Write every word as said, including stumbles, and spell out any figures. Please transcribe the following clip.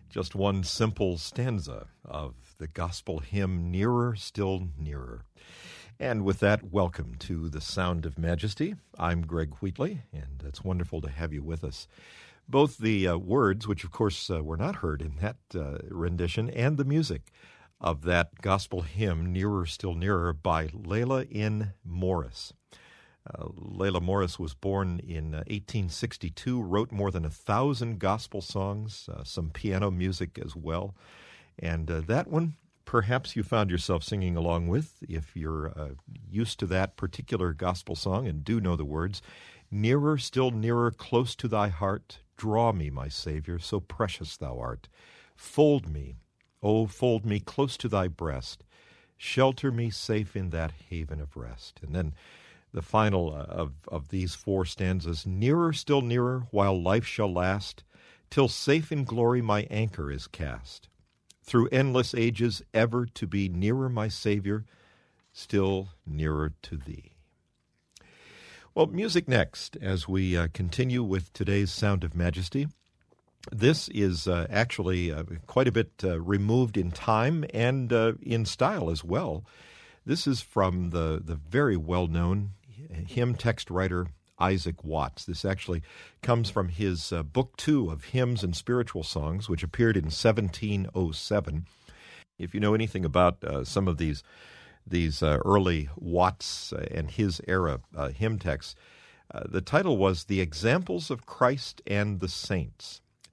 Just one simple stanza of the gospel hymn, Nearer, Still Nearer. And with that, welcome to The Sound of Majesty. I'm Greg Wheatley, and it's wonderful to have you with us. Both the uh, words, which of course uh, were not heard in that uh, rendition, and the music of that gospel hymn, Nearer, Still Nearer, by Layla N. Morris. Uh, Layla Morris was born in uh, eighteen sixty-two, wrote more than a thousand gospel songs, uh, some piano music as well. And uh, that one, perhaps you found yourself singing along with, if you're uh, used to that particular gospel song and do know the words. Nearer, still nearer, close to thy heart, draw me, my Savior, so precious thou art. Fold me, oh, fold me close to thy breast, shelter me safe in that haven of rest. And then the final uh, of, of these four stanzas, nearer, still nearer, while life shall last, till safe in glory my anchor is cast. Through endless ages ever to be nearer, my Savior, still nearer to thee. Well, music next, as we uh, continue with today's Sound of Majesty. This is uh, actually uh, quite a bit uh, removed in time and uh, in style as well. This is from the, the very well-known hymn text writer Isaac Watts. This actually comes from his uh, book two of Hymns and Spiritual Songs, which appeared in seventeen oh seven. If you know anything about uh, some of these these uh, early Watts uh, and his era uh, hymn texts, uh, the title was The Examples of Christ and the Saints.